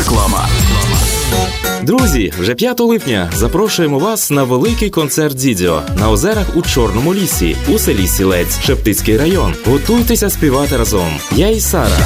Реклама. Друзі, вже 5 липня запрошуємо вас на великий концерт Дідьо на озерах у Чорному лісі у селі Сілець, Шептицький район. Готуйтеся співати разом. Я і Сара,